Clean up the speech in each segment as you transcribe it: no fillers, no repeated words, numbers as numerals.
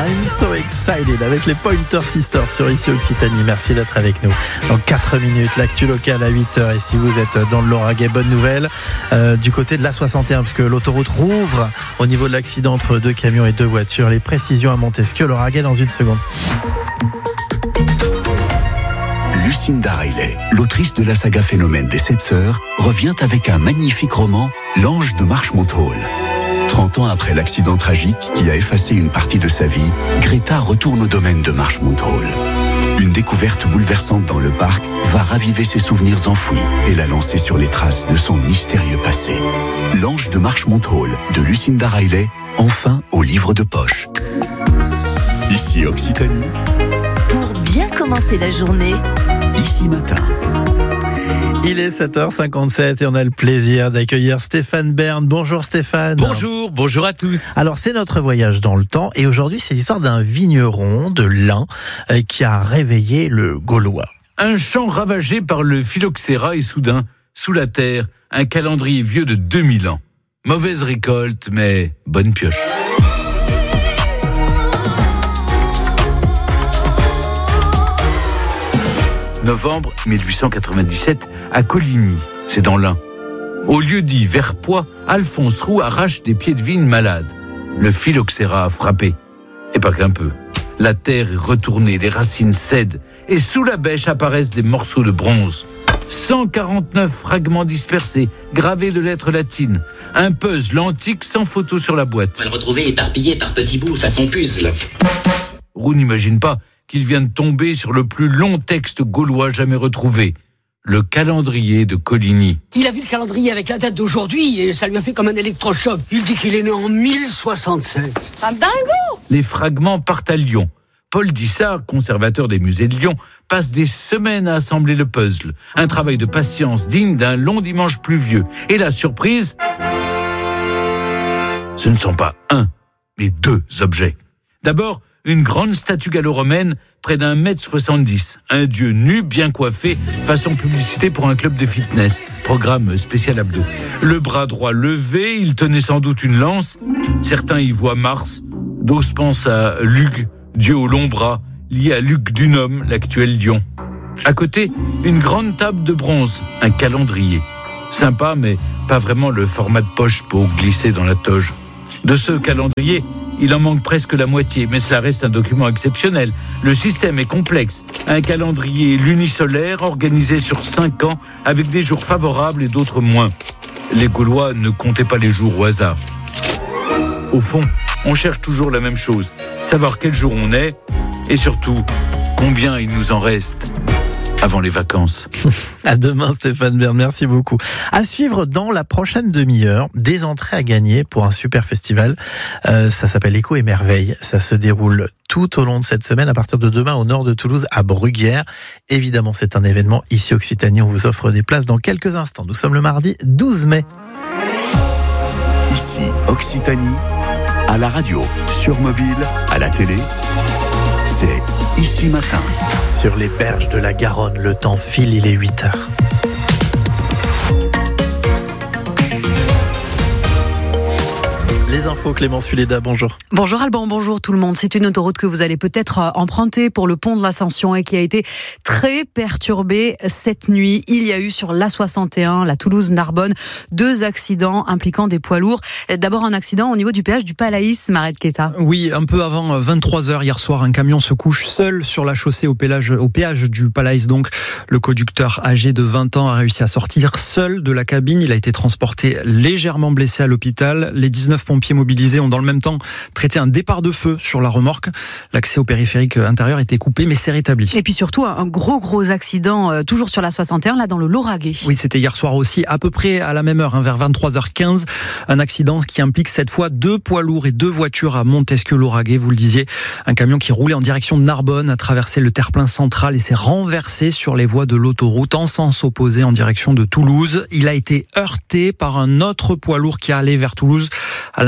I'm so excited avec les Pointer Sisters sur ici Occitanie. Merci d'être avec nous. Dans 4 minutes, l'actu locale à 8h. Et si vous êtes dans le Lauragais, bonne nouvelle du côté de l'A61, puisque l'autoroute rouvre au niveau de l'accident entre 2 camions et 2 voitures. Les précisions à Montesquieu, Lauragais dans une seconde. Lucinda Riley, l'autrice de la saga Phénomène des 7 sœurs, revient avec un magnifique roman, L'Ange de Marchmont Hall. 30 ans après l'accident tragique qui a effacé une partie de sa vie, Greta retourne au domaine de Marchmont Hall. Une découverte bouleversante dans le parc va raviver ses souvenirs enfouis et la lancer sur les traces de son mystérieux passé. L'Ange de Marchmont Hall de Lucinda Riley, enfin au livre de poche. Ici Occitanie. Pour bien commencer la journée, Ici Matin. Il est 7h57 et on a le plaisir d'accueillir Stéphane Bern. Bonjour Stéphane. Bonjour à tous. Alors c'est notre voyage dans le temps et aujourd'hui c'est l'histoire d'un vigneron de l'Ain qui a réveillé le Gaulois. Un champ ravagé par le phylloxéra et soudain, sous la terre, un calendrier vieux de 2000 ans. Mauvaise récolte, mais bonne pioche. Novembre 1897, à Coligny, c'est dans l'Ain. Au lieu dit Verpoix, Alphonse Roux arrache des pieds de vigne malades. Le phylloxéra a frappé. Et pas qu'un peu. La terre est retournée, les racines cèdent, et sous la bêche apparaissent des morceaux de bronze. 149 fragments dispersés, gravés de lettres latines. Un puzzle antique sans photo sur la boîte. On va le retrouver éparpillé par petits bouts, façon puzzle. Roux n'imagine pas qu'il vient de tomber sur le plus long texte gaulois jamais retrouvé, le calendrier de Coligny. Il a vu le calendrier avec la date d'aujourd'hui et ça lui a fait comme un électrochoc. Il dit qu'il est né en 1076. Un dingo! Les fragments partent à Lyon. Paul Dissart, conservateur des musées de Lyon, passe des semaines à assembler le puzzle. Un travail de patience digne d'un long dimanche pluvieux. Et la surprise, ce ne sont pas un, mais 2 objets. D'abord, une grande statue gallo-romaine, près d'1,70 m. Un dieu nu, bien coiffé, façon publicité pour un club de fitness. Programme spécial abdos. Le bras droit levé, il tenait sans doute une lance. Certains y voient Mars. D'autres pensent à Lug, dieu aux longs bras, lié à Luc Dunhomme, l'actuel lion. À côté, une grande table de bronze, un calendrier. Sympa, mais pas vraiment le format de poche pour glisser dans la toge. De ce calendrier, il en manque presque la moitié, mais cela reste un document exceptionnel. Le système est complexe. Un calendrier lunisolaire organisé sur 5 ans avec des jours favorables et d'autres moins. Les Gaulois ne comptaient pas les jours au hasard. Au fond, on cherche toujours la même chose. Savoir quel jour on est et surtout, combien il nous en reste avant les vacances. À demain Stéphane Bern, merci beaucoup. À suivre dans la prochaine demi-heure, des entrées à gagner pour un super festival. Ça s'appelle Écho et Merveille. Ça se déroule tout au long de cette semaine à partir de demain au nord de Toulouse à Bruguière. Évidemment, c'est un événement ici Occitanie. On vous offre des places dans quelques instants. Nous sommes le mardi 12 mai. Ici Occitanie, à la radio, sur mobile, à la télé, c'est Ici Matin. Sur les berges de la Garonne, le temps file, il est 8h. Les infos, Clémence Fuleda, bonjour. Bonjour Alban, bonjour tout le monde. C'est une autoroute que vous allez peut-être emprunter pour le pont de l'Ascension et qui a été très perturbée cette nuit. Il y a eu sur l'A61, la Toulouse-Narbonne, 2 accidents impliquant des poids lourds. D'abord un accident au niveau du péage du Palaïs, Mared Keta. Oui, un peu avant 23h hier soir, un camion se couche seul sur la chaussée au péage du Palaïs. Donc, le conducteur âgé de 20 ans a réussi à sortir seul de la cabine. Il a été transporté légèrement blessé à l'hôpital. Les 19 pompiers mobilisés ont dans le même temps traité un départ de feu sur la remorque. L'accès au périphérique intérieur était coupé, mais c'est rétabli. Et puis surtout, un gros accident, toujours sur la 61, là dans le Lauragais. Oui, c'était hier soir aussi, à peu près à la même heure, vers 23h15. Un accident qui implique cette fois 2 poids lourds et 2 voitures à Montesquieu-Lauragais, vous le disiez. Un camion qui roulait en direction de Narbonne a traversé le terre-plein central et s'est renversé sur les voies de l'autoroute en sens opposé en direction de Toulouse. Il a été heurté par un autre poids lourd qui allait vers Toulouse à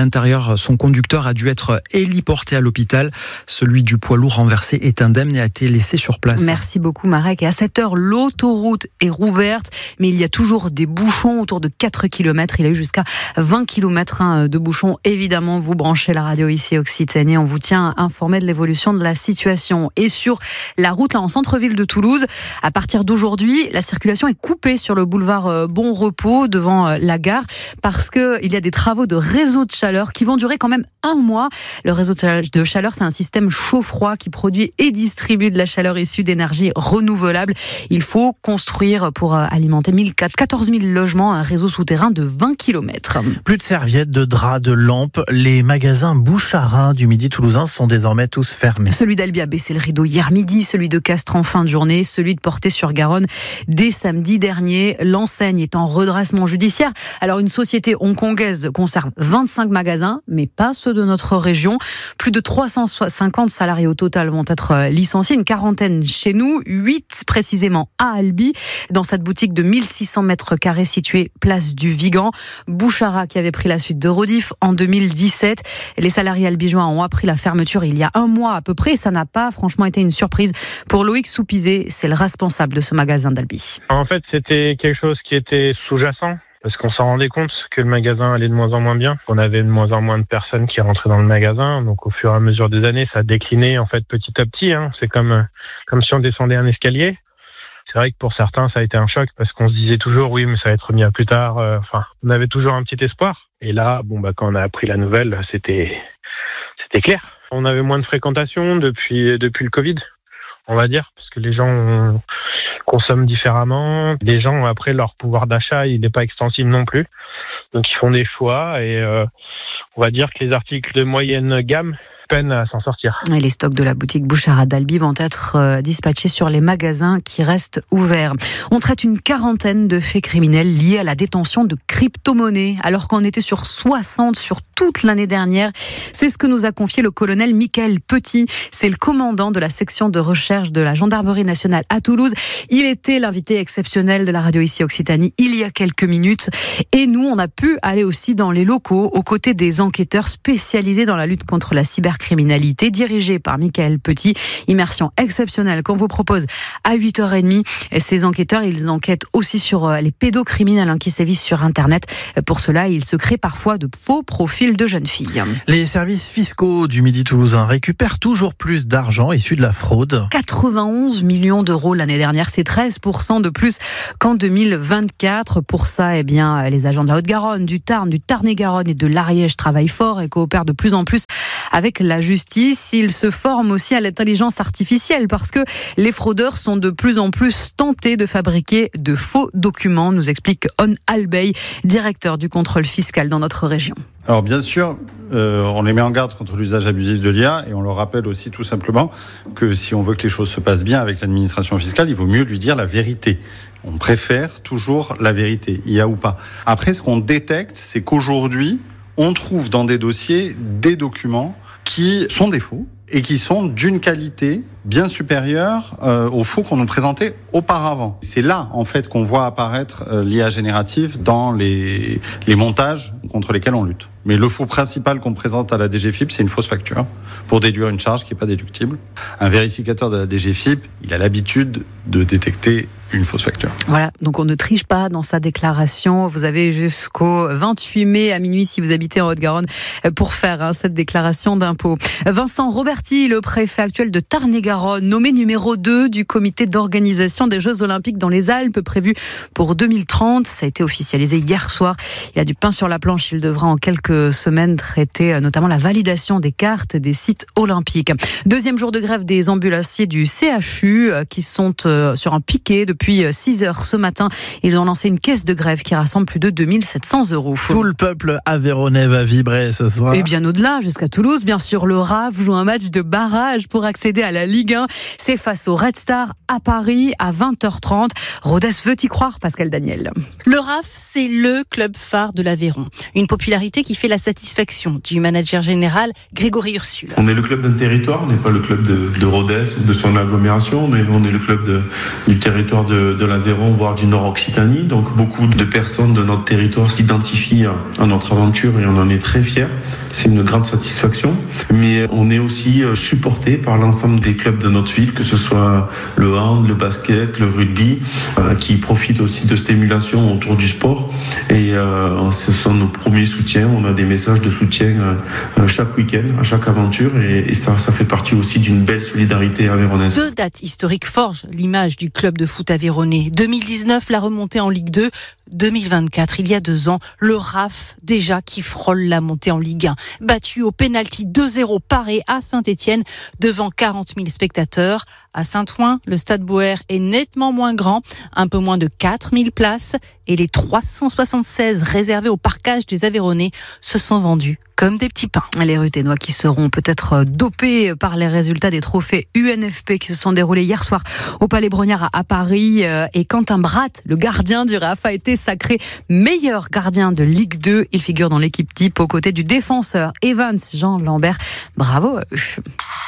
l'intérieur, son conducteur a dû être héliporté à l'hôpital. Celui du poids lourd renversé est indemne et a été laissé sur place. Merci beaucoup Marek. Et à 7h, l'autoroute est rouverte, mais il y a toujours des bouchons autour de 4 km. Il y a eu jusqu'à 20 km de bouchons. Évidemment, vous branchez la radio ici Occitanie. On vous tient informé de l'évolution de la situation. Et sur la route là en centre-ville de Toulouse, à partir d'aujourd'hui, la circulation est coupée sur le boulevard Bon Repos devant la gare parce qu'il y a des travaux de réseau de chaleur qui vont durer quand même un mois. Le réseau de chaleur, c'est un système chaud-froid qui produit et distribue de la chaleur issue d'énergie renouvelable. Il faut construire pour alimenter 14 000 logements, un réseau souterrain de 20 km. Plus de serviettes, de draps, de lampes. Les magasins Boucharin du Midi toulousain sont désormais tous fermés. Celui d'Albi a baissé le rideau hier midi, celui de Castres en fin de journée, celui de Portet-sur-Garonne dès samedi dernier. L'enseigne est en redressement judiciaire. Alors une société hongkongaise conserve 25 magasins, mais pas ceux de notre région. Plus de 350 salariés au total vont être licenciés, une quarantaine chez nous, 8 précisément à Albi, dans cette boutique de 1600 mètres carrés située place du Vigan. Bouchara qui avait pris la suite de Rodif en 2017. Les salariés albigeois ont appris la fermeture il y a un mois à peu près. Ça n'a pas franchement été une surprise pour Loïc Soupizé, c'est le responsable de ce magasin d'Albi. En fait, c'était quelque chose qui était sous-jacent. Parce qu'on s'en rendait compte que le magasin allait de moins en moins bien, qu'on avait de moins en moins de personnes qui rentraient dans le magasin. Donc au fur et à mesure des années, ça déclinait en fait petit à petit. C'est comme si on descendait un escalier. C'est vrai que pour certains, ça a été un choc parce qu'on se disait toujours oui, mais ça va être remis à plus tard. On avait toujours un petit espoir. Et là, quand on a appris la nouvelle, c'était clair. On avait moins de fréquentation depuis le Covid, on va dire, parce que les gens consomment différemment. Les gens, après, leur pouvoir d'achat, il n'est pas extensible non plus. Donc, ils font des choix et on va dire que les articles de moyenne gamme peinent à s'en sortir. Et les stocks de la boutique Bouchara d'Albi vont être dispatchés sur les magasins qui restent ouverts. On traite une quarantaine de faits criminels liés à la détention de crypto-monnaies, alors qu'on était sur 60 sur toute l'année dernière. C'est ce que nous a confié le colonel Michael Petit. C'est le commandant de la section de recherche de la Gendarmerie nationale à Toulouse. Il était l'invité exceptionnel de la radio ici Occitanie il y a quelques minutes. Et nous, on a pu aller aussi dans les locaux aux côtés des enquêteurs spécialisés dans la lutte contre la cybercriminalité, dirigés par Michael Petit. Immersion exceptionnelle qu'on vous propose à 8h30. Et ces enquêteurs, ils enquêtent aussi sur les pédocriminels qui sévissent sur Internet. Pour cela, ils se créent parfois de faux profils de jeunes filles. Les services fiscaux du Midi toulousain récupèrent toujours plus d'argent issu de la fraude. 91 millions d'euros l'année dernière, c'est 13% de plus qu'en 2024. Pour ça, les agents de la Haute-Garonne, du Tarn, du Tarn-et-Garonne et de l'Ariège travaillent fort et coopèrent de plus en plus avec la justice. Ils se forment aussi à l'intelligence artificielle parce que les fraudeurs sont de plus en plus tentés de fabriquer de faux documents, nous explique On Albey, directeur du contrôle fiscal dans notre région. Alors bien sûr, on les met en garde contre l'usage abusif de l'IA et on leur rappelle aussi tout simplement que si on veut que les choses se passent bien avec l'administration fiscale, il vaut mieux lui dire la vérité. On préfère toujours la vérité, IA ou pas. Après, ce qu'on détecte, c'est qu'aujourd'hui, on trouve dans des dossiers des documents qui sont des faux et qui sont d'une qualité bien supérieure aux faux qu'on nous présentait auparavant. C'est là, en fait, qu'on voit apparaître l'IA générative dans les montages contre lesquels on lutte. Mais le faux principal qu'on présente à la DGFiP, c'est une fausse facture pour déduire une charge qui n'est pas déductible. Un vérificateur de la DGFiP, il a l'habitude de détecter une fausse facture. Voilà, donc on ne triche pas dans sa déclaration. Vous avez jusqu'au 28 mai à minuit si vous habitez en Haute-Garonne pour faire cette déclaration d'impôt. Vincent Roberti, le préfet actuel de Tarn-et-Garonne, nommé numéro 2 du comité d'organisation des Jeux Olympiques dans les Alpes prévu pour 2030. Ça a été officialisé hier soir. Il a du pain sur la planche. Il devra en quelques semaines traiter notamment la validation des cartes des sites olympiques. Deuxième jour de grève des ambulanciers du CHU qui sont sur un piquet depuis 6h ce matin. Ils ont lancé une caisse de grève qui rassemble plus de 2700 €. Tout le peuple aveyronais va vibrer ce soir. Et bien au-delà, jusqu'à Toulouse, bien sûr, le RAF joue un match de barrage pour accéder à la Ligue 1. C'est face au Red Star à Paris à 20h30. Rodez veut y croire, Pascal Daniel. Le RAF, c'est le club phare de l'Aveyron. Une popularité qui fait la satisfaction du manager général Grégory Ursule. On est le club d'un territoire, on n'est pas le club de Rodez, de son agglomération, on est le club du territoire de l'Aveyron, voire du Nord-Occitanie. Donc beaucoup de personnes de notre territoire s'identifient à notre aventure et on en est très fiers. C'est une grande satisfaction. Mais on est aussi supporté par l'ensemble des clubs de notre ville, que ce soit le hand, le basket, le rugby, qui profitent aussi de stimulation autour du sport. Et ce sont nos premiers soutiens. On a des messages de soutien chaque week-end, à chaque aventure. Et ça fait partie aussi d'une belle solidarité aveyronnaise. 2 dates historiques forgent l'image du club de foot aveyronnais. 2019, la remontée en Ligue 2. 2024, il y a 2 ans, le RAF déjà qui frôle la montée en Ligue 1. Battu au pénalty 2-0 paré à Saint-Étienne devant 40 000 spectateurs. À Saint-Ouen, le stade Boer est nettement moins grand, un peu moins de 4 000 places et les 376 réservés au parquage des Aveyronnais se sont vendus comme des petits pains. Les Ruthénois qui seront peut-être dopés par les résultats des trophées UNFP qui se sont déroulés hier soir au Palais Brognard à Paris. Et Quentin Bratt, le gardien du RAF, a été sacré meilleur gardien de Ligue 2. Il figure dans l'équipe type aux côtés du défenseur Evans Jean Lambert. Bravo à eux.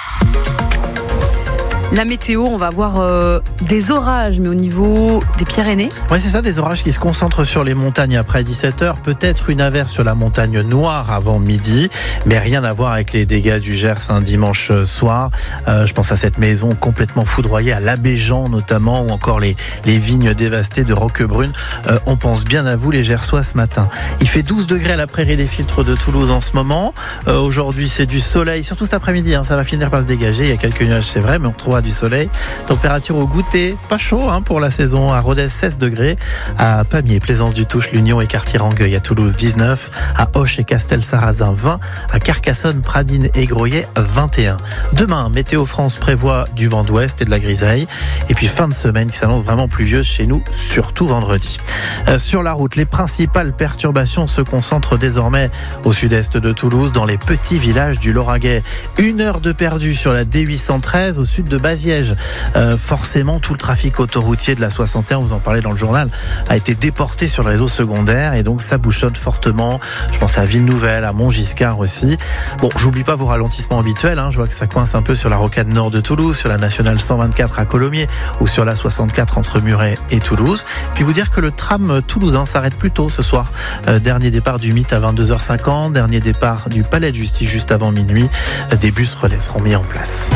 La météo, on va avoir des orages, mais au niveau des Pyrénées. Oui, c'est ça, des orages qui se concentrent sur les montagnes après 17h. Peut-être une averse sur la montagne Noire avant midi, mais rien à voir avec les dégâts du Gers un dimanche soir. Je pense à cette maison complètement foudroyée, à l'Abbé-Jean notamment, ou encore les vignes dévastées de Roquebrune. On pense bien à vous, les Gersois, ce matin. Il fait 12 degrés à la prairie des Filtres de Toulouse en ce moment. Aujourd'hui, c'est du soleil, surtout cet après-midi. Ça va finir par se dégager. Il y a quelques nuages, c'est vrai, mais on retrouvera du soleil. Température au goûter, c'est pas chaud pour la saison. À Rodez 16 degrés, à Pamiers, Plaisance du Touche, l'Union et Cartier-Rangueil à Toulouse 19, à Auch et Castel-Sarrazin 20, à Carcassonne, Pradines et Groyet 21. Demain, Météo France prévoit du vent d'ouest et de la grisaille. Et puis fin de semaine qui s'annonce vraiment pluvieuse chez nous, surtout vendredi. Sur la route, les principales perturbations se concentrent désormais au sud-est de Toulouse, dans les petits villages du Lauragais. 1 heure de perdu sur la D813 au sud de Baziège. Forcément, tout le trafic autoroutier de la 61, vous en parlez dans le journal, a été déporté sur le réseau secondaire et donc ça bouchonne fortement. Je pense à Ville-Nouvelle, à Montgiscard aussi. Bon, j'oublie pas vos ralentissements habituels. Je vois que ça coince un peu sur la rocade nord de Toulouse, sur la nationale 124 à Colomiers ou sur la 64 entre Muret et Toulouse. Puis vous dire que le tram toulousain s'arrête plus tôt ce soir. Dernier départ du Mythe à 22h50, dernier départ du Palais de Justice juste avant minuit. Des bus relais seront mis en place.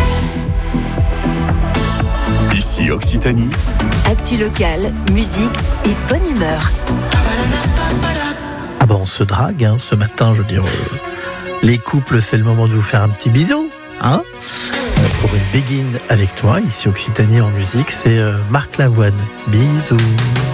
Ici Occitanie. Actu locale, musique et bonne humeur. Ah ben on se drague ce matin, je veux dire. Les couples, c'est le moment de vous faire un petit bisou. Pour une begin avec toi, ici Occitanie en musique, c'est Marc Lavoine. Bisous.